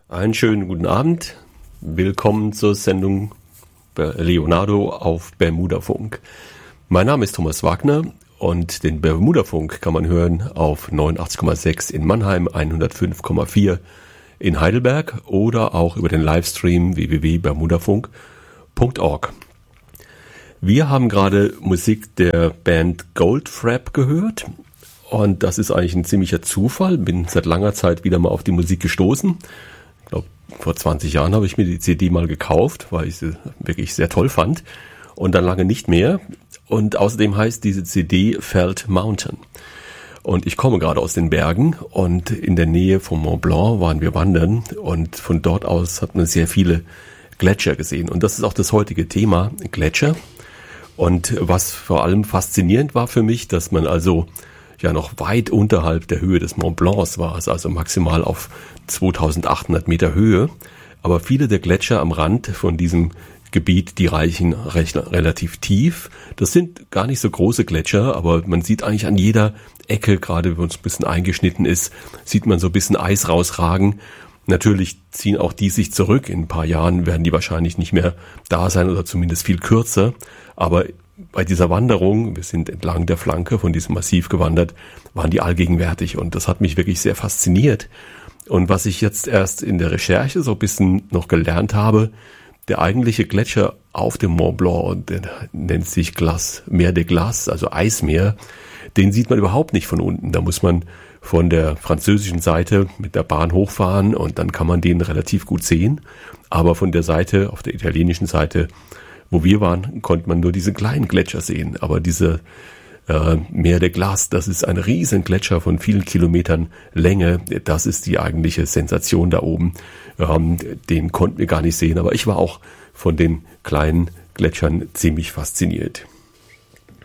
Einen schönen guten Abend. Willkommen zur Sendung Leonardo auf Bermudafunk. Mein Name ist Thomas Wagner und den Bermudafunk kann man hören auf 89,6 in Mannheim, 105,4 in Heidelberg oder auch über den Livestream www.bermudafunk.org. Wir haben gerade Musik der Band Goldfrapp gehört und das ist eigentlich ein ziemlicher Zufall. Bin seit langer Zeit wieder mal auf die Musik gestoßen. Ich glaube, vor 20 Jahren habe ich mir die CD mal gekauft, weil ich sie wirklich sehr toll fand und dann lange nicht mehr. Und außerdem heißt diese CD Felt Mountain. Und ich komme gerade aus den Bergen und in der Nähe vom Mont Blanc waren wir wandern und von dort aus hat man sehr viele Gletscher gesehen. Und das ist auch das heutige Thema, Gletscher. Und was vor allem faszinierend war für mich, dass man also ja noch weit unterhalb der Höhe des Mont Blancs war, also maximal auf 2800 Meter Höhe. Aber viele der Gletscher am Rand von diesem Gebiet, die reichen relativ tief. Das sind gar nicht so große Gletscher, aber man sieht eigentlich an jeder Ecke, gerade wenn es ein bisschen eingeschnitten ist, sieht man so ein bisschen Eis rausragen. Natürlich ziehen auch die sich zurück. In ein paar Jahren werden die wahrscheinlich nicht mehr da sein oder zumindest viel kürzer. Aber bei dieser Wanderung, wir sind entlang der Flanke von diesem Massiv gewandert, waren die allgegenwärtig und das hat mich wirklich sehr fasziniert. Und was ich jetzt erst in der Recherche so ein bisschen noch gelernt habe, der eigentliche Gletscher auf dem Mont Blanc, der nennt sich Mer de Glace, also Eismeer, den sieht man überhaupt nicht von unten. Da muss man von der französischen Seite mit der Bahn hochfahren und dann kann man den relativ gut sehen. Aber von der Seite, auf der italienischen Seite, wo wir waren, konnte man nur diesen kleinen Gletscher sehen. Aber diese Mer de Glace, das ist ein riesen Gletscher von vielen Kilometern Länge. Das ist die eigentliche Sensation da oben. Den konnten wir gar nicht sehen. Aber ich war auch von den kleinen Gletschern ziemlich fasziniert.